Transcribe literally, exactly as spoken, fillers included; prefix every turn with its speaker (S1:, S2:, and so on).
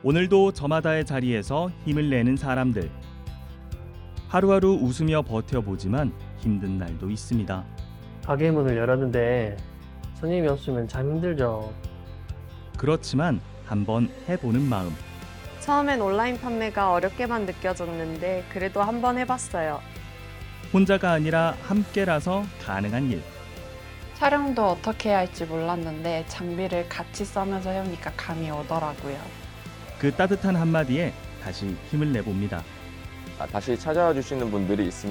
S1: 오늘도 저마다의 자리에서 힘을 내는 사람들. 하루하루 웃으며 버텨보지만 힘든 날도 있습니다.
S2: 가게 문을 열었는데 손님이 없으면 참 힘들죠.
S1: 그렇지만 한번 해보는 마음.
S3: 처음엔 온라인 판매가 어렵게만 느껴졌는데 그래도 한번 해봤어요.
S1: 혼자가 아니라 함께라서 가능한 일.
S4: 촬영도 어떻게 해야 할지 몰랐는데 장비를 같이 써면서 해오니까 감이 오더라고요.
S1: 그 따뜻한 한마디에 다시 힘을 내봅니다.
S5: 아, 다시 찾아와 주시는 분들이 있으면